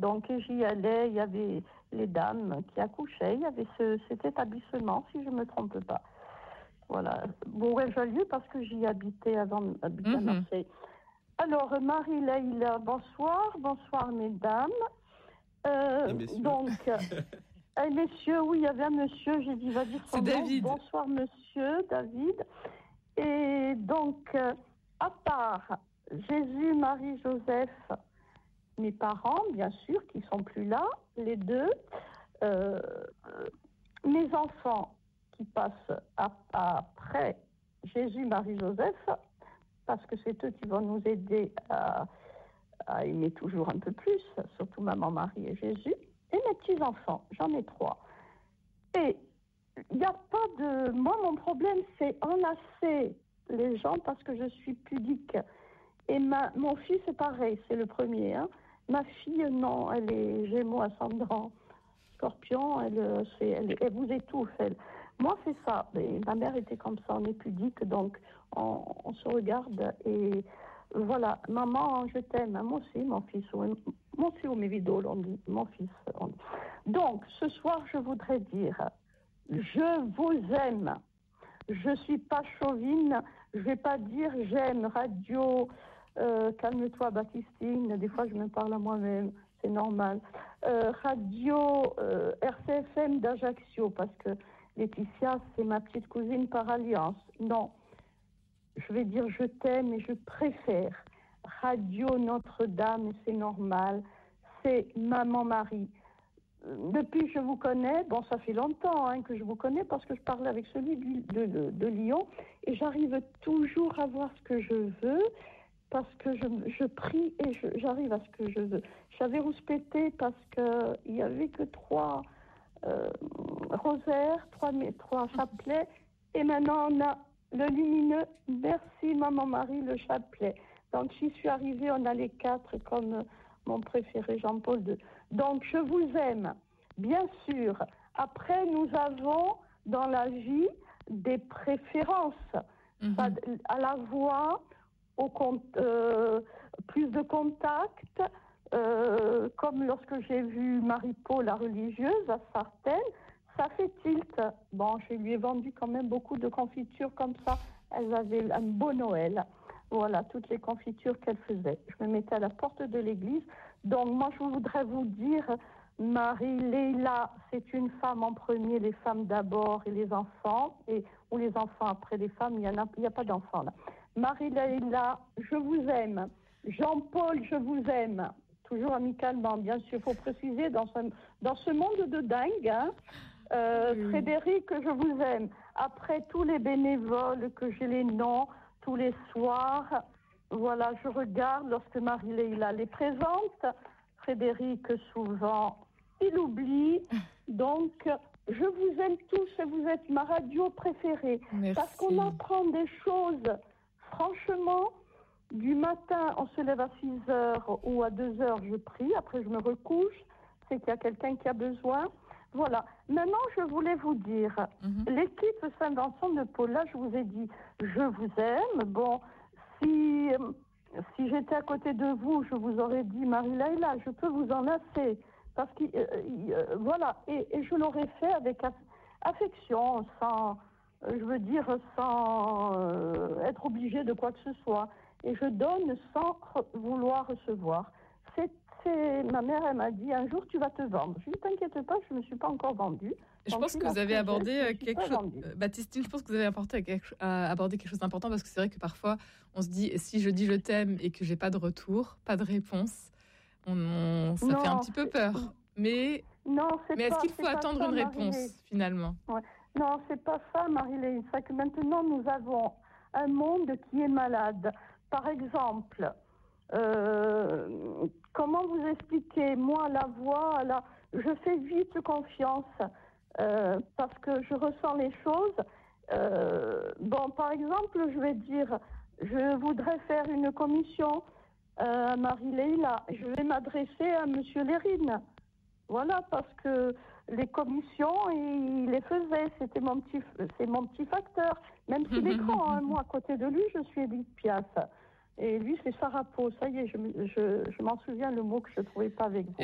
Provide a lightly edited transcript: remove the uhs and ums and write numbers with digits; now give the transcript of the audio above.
Donc j'y allais, il y avait les dames qui accouchaient, il y avait cet établissement, si je ne me trompe pas. Voilà, Bourget-Jallieu, parce que j'y habitais avant d'habiter à Marseille. Alors, Marie-Leïla, bonsoir mesdames. Et messieurs. Donc, messieurs, oui, il y avait un monsieur, j'ai dit, va dire son nom. David. Bonsoir monsieur, David. Et donc, à part Jésus, Marie, Joseph, mes parents, bien sûr, qui sont plus là, les deux, mes enfants qui passent après Jésus, Marie, Joseph, parce que c'est eux qui vont nous aider à aimer toujours un peu plus, surtout maman, Marie et Jésus, et mes petits-enfants, j'en ai 3. Et il n'y a pas de... Moi, mon problème, c'est enlacer les gens parce que je suis pudique. Et mon fils, c'est pareil, c'est le premier. Hein. Ma fille, non, elle est Gémeaux ascendant Scorpion, elle vous étouffe, elle. Moi, c'est ça. Mais ma mère était comme ça, on est pudique, donc on se regarde et voilà. Maman, je t'aime. Moi aussi, mon fils. Moi aussi, au Mévido, on dit mon fils. Donc, ce soir, je voudrais dire, je vous aime. Je suis pas chauvine. Je vais pas dire j'aime radio. Calme-toi, Baptistine. Des fois, je me parle à moi-même. C'est normal. Radio RCFM d'Ajaccio, parce que Laetitia, c'est ma petite cousine par alliance. Non, je vais dire je t'aime et je préfère Radio Notre-Dame, c'est normal. C'est Maman Marie. Depuis que je vous connais, bon, ça fait longtemps que je vous connais parce que je parle avec celui de Lyon et j'arrive toujours à voir ce que je veux. Parce que je prie et j'arrive à ce que je veux. J'avais rouspété parce qu'il n'y avait que 3 rosaires, 3 chapelets. Et maintenant, on a le lumineux. Merci, Maman Marie, le chapelet. Donc, j'y suis arrivée, on a les 4 comme mon préféré Jean-Paul II. Donc, je vous aime, bien sûr. Après, nous avons dans la vie des préférences. À la voix, plus de contact, comme lorsque j'ai vu Marie-Paul, la religieuse, à Sartène, ça fait tilt. Bon, je lui ai vendu quand même beaucoup de confitures comme ça. Elles avaient un beau Noël. Voilà, toutes les confitures qu'elles faisaient. Je me mettais à la porte de l'église. Donc, moi, je voudrais vous dire, Marie-Leïla, c'est une femme en premier, les femmes d'abord et les enfants, ou les enfants après les femmes, il n'y a pas d'enfants là. Marie-Leïla, je vous aime. Jean-Paul, je vous aime. Toujours amicalement, bien sûr, il faut préciser, dans ce monde de dingue. Frédéric, je vous aime. Après tous les bénévoles que j'ai les noms, tous les soirs, voilà, je regarde lorsque Marie-Leïla les présente. Frédéric, souvent, il oublie. Donc, je vous aime tous et vous êtes ma radio préférée. Merci. Parce qu'on apprend des choses. Franchement, du matin, on se lève à 6h ou à 2h, je prie. Après, je me recouche. C'est qu'il y a quelqu'un qui a besoin. Voilà. Maintenant, je voulais vous dire, l'équipe Saint-Vincent de Paul, là, je vous ai dit, je vous aime. Bon, si j'étais à côté de vous, je vous aurais dit, Marie-Leïla, je peux vous enlacer. Parce que, voilà. Et je l'aurais fait avec affection, sans être obligée de quoi que ce soit. Et je donne sans vouloir recevoir. Ma mère, elle m'a dit, un jour, tu vas te vendre. Je lui ai dit, t'inquiète pas, je ne me suis pas encore vendue. Je pense que vous avez abordé quelque chose... Baptistine, je pense que vous avez abordé quelque chose d'important parce que c'est vrai que parfois, on se dit, si je dis je t'aime et que j'ai pas de retour, pas de réponse, ça fait un petit peu peur. Mais est-ce qu'il faut attendre une réponse, finalement? Ouais. Non, c'est pas ça, Marie-Leïla. C'est que maintenant, nous avons un monde qui est malade. Par exemple... comment vous expliquer? Moi, la voix, je fais vite confiance parce que je ressens les choses. Bon, par exemple, je vais dire, je voudrais faire une commission à Marie-Leïla. Je vais m'adresser à Monsieur Lérine. Voilà, parce que les commissions, il les faisait. C'est mon petit facteur. Même s'il est grand, moi, à côté de lui, je suis Edith Piaf. Et lui, c'est Sarapo. Ça y est, je m'en souviens le mot que je ne trouvais pas avec vous.